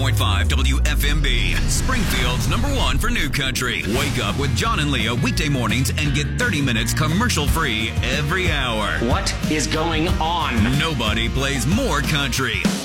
104.5 WFMB, Springfield's #1 for new country. Wake up with John and Leah weekday mornings and get 30 minutes commercial-free every hour. What is going on? Nobody plays more country.